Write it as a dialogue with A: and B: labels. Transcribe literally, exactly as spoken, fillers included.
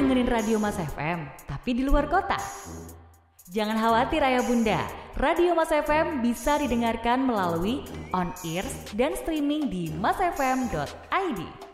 A: dengerin Radio Mas F M, tapi di luar kota? Jangan khawatir ayah bunda, Radio Mas F M bisa didengarkan melalui on-ears dan streaming di masfm dot i d.